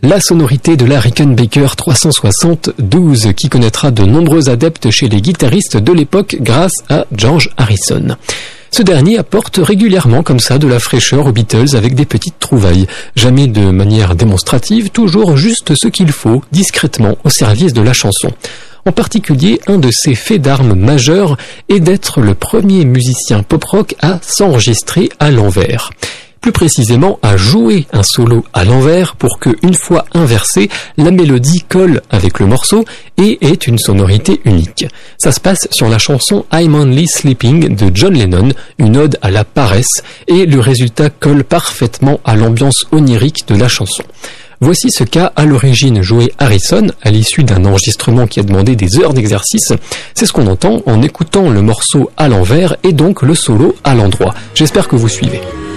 la sonorité de la Rickenbacker 372 qui connaîtra de nombreux adeptes chez les guitaristes de l'époque grâce à George Harrison. Ce dernier apporte régulièrement comme ça de la fraîcheur aux Beatles avec des petites trouvailles. Jamais de manière démonstrative, toujours juste ce qu'il faut, discrètement, au service de la chanson. En particulier, un de ses faits d'armes majeurs est d'être le premier musicien pop-rock à s'enregistrer à l'envers. Plus précisément à jouer un solo à l'envers pour que, une fois inversée, la mélodie colle avec le morceau et ait une sonorité unique. Ça se passe sur la chanson I'm Only Sleeping de John Lennon, une ode à la paresse, et le résultat colle parfaitement à l'ambiance onirique de la chanson. Voici ce qu'a à l'origine joué Harrison à l'issue d'un enregistrement qui a demandé des heures d'exercice. C'est ce qu'on entend en écoutant le morceau à l'envers et donc le solo à l'endroit. J'espère que vous suivez.